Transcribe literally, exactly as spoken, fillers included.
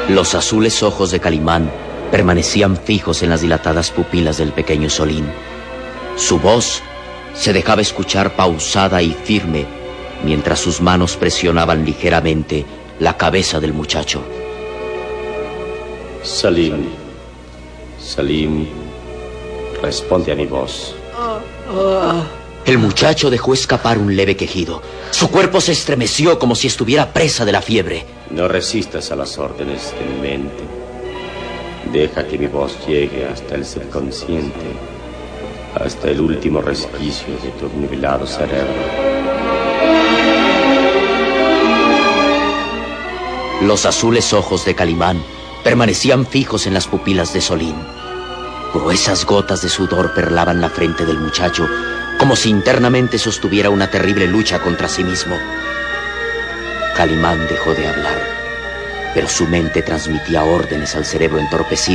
Los azules ojos de Calimán permanecían fijos en las dilatadas pupilas del pequeño Solín. Su voz se dejaba escuchar pausada y firme mientras sus manos presionaban ligeramente la cabeza del muchacho. Salim, Salim, responde a mi voz. El muchacho dejó escapar un leve quejido. Su cuerpo se estremeció como si estuviera presa de la fiebre. No resistas a las órdenes de mi mente. Deja que mi voz llegue hasta el subconsciente, hasta el último resquicio de tu obnubilado cerebro. Los azules ojos de Calimán permanecían fijos en las pupilas de Solín. Gruesas gotas de sudor perlaban la frente del muchacho, como si internamente sostuviera una terrible lucha contra sí mismo. Calimán dejó de hablar, pero su mente transmitía órdenes al cerebro entorpecido